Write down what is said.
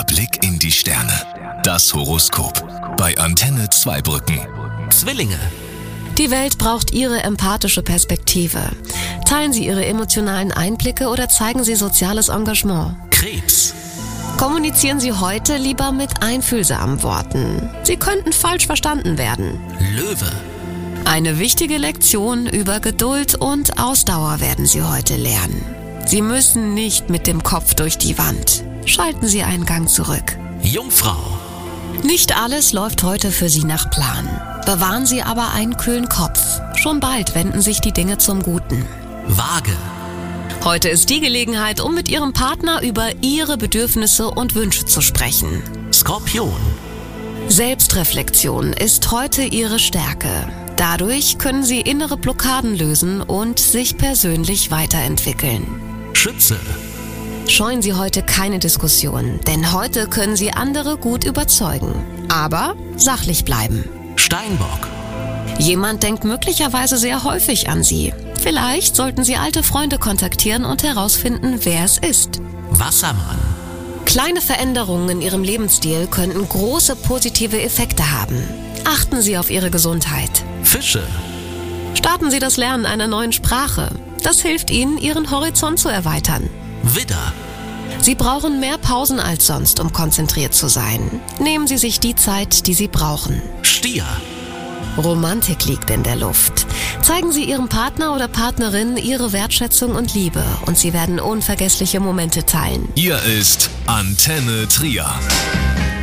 Blick in die Sterne. Das Horoskop. Bei Antenne Zweibrücken. Zwillinge. Die Welt braucht Ihre empathische Perspektive. Teilen Sie Ihre emotionalen Einblicke oder zeigen Sie soziales Engagement. Krebs. Kommunizieren Sie heute lieber mit einfühlsamen Worten. Sie könnten falsch verstanden werden. Löwe. Eine wichtige Lektion über Geduld und Ausdauer werden Sie heute lernen. Sie müssen nicht mit dem Kopf durch die Wand. Schalten Sie einen Gang zurück. Jungfrau. Nicht alles läuft heute für Sie nach Plan. Bewahren Sie aber einen kühlen Kopf. Schon bald wenden sich die Dinge zum Guten. Waage. Heute ist die Gelegenheit, um mit Ihrem Partner über Ihre Bedürfnisse und Wünsche zu sprechen. Skorpion. Selbstreflexion ist heute Ihre Stärke. Dadurch können Sie innere Blockaden lösen und sich persönlich weiterentwickeln. Schütze. Scheuen Sie heute keine Diskussion, denn heute können Sie andere gut überzeugen. Aber sachlich bleiben. Steinbock. Jemand denkt möglicherweise sehr häufig an Sie. Vielleicht sollten Sie alte Freunde kontaktieren und herausfinden, wer es ist. Wassermann. Kleine Veränderungen in Ihrem Lebensstil könnten große positive Effekte haben. Achten Sie auf Ihre Gesundheit. Fische. Starten Sie das Lernen einer neuen Sprache. Das hilft Ihnen, Ihren Horizont zu erweitern. Widder. Sie brauchen mehr Pausen als sonst, um konzentriert zu sein. Nehmen Sie sich die Zeit, die Sie brauchen. Stier. Romantik liegt in der Luft. Zeigen Sie Ihrem Partner oder Partnerin Ihre Wertschätzung und Liebe und Sie werden unvergessliche Momente teilen. Hier ist Antenne Trier.